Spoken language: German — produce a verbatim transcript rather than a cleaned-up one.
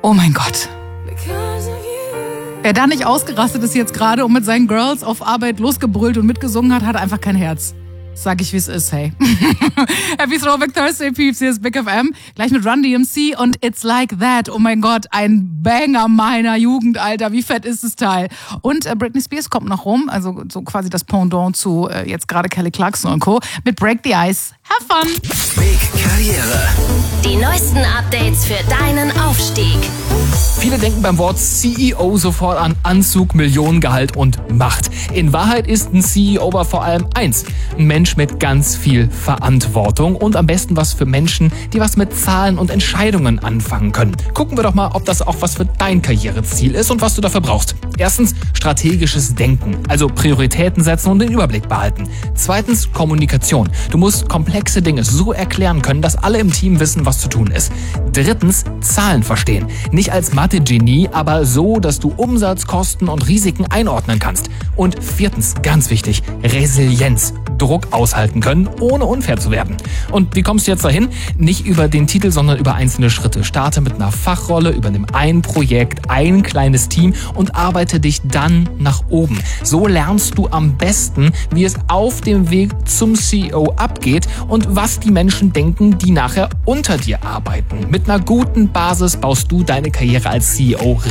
Oh mein Gott. Wer da nicht ausgerastet ist jetzt gerade und mit seinen Girls auf Arbeit losgebrüllt und mitgesungen hat, hat einfach kein Herz. Sag ich, wie es ist, hey. Happy Throwback Thursday, Peeps. Hier ist Big F M. Gleich mit Run D M C und It's Like That. Oh mein Gott, ein Banger meiner Jugend, Alter. Wie fett ist das Teil? Und äh, Britney Spears kommt noch rum. Also so quasi das Pendant zu äh, jetzt gerade Kelly Clarkson und Co. mit Break the Ice. Have fun! Big Karriere. Die neuesten Updates für deinen Aufstieg. Viele denken beim Wort C E O sofort an Anzug, Millionengehalt und Macht. In Wahrheit ist ein C E O aber vor allem eins: ein Mensch mit ganz viel Verantwortung und am besten was für Menschen, die was mit Zahlen und Entscheidungen anfangen können. Gucken wir doch mal, ob das auch was für dein Karriereziel ist und was du dafür brauchst. Erstens, strategisches Denken, also Prioritäten setzen und den Überblick behalten. Zweitens, Kommunikation. Du musst komplexe Dinge so erklären können, dass alle im Team wissen, was zu tun ist. Drittens, Zahlen verstehen. Nicht als Mathe-Genie, aber so, dass du Umsatz, Kosten und Risiken einordnen kannst. Und viertens, ganz wichtig, Resilienz. Druck aushalten können, ohne unfair zu werden. Und wie kommst du jetzt dahin? Nicht über den Titel, sondern über einzelne Schritte. Starte mit einer Fachrolle, übernimm ein Projekt, ein kleines Team und arbeite dich dann nach oben. So lernst du am besten, wie es auf dem Weg zum C E O abgeht und was die Menschen denken, die nachher unter dir arbeiten. Mit einer guten Basis baust du deine Karriere als C E O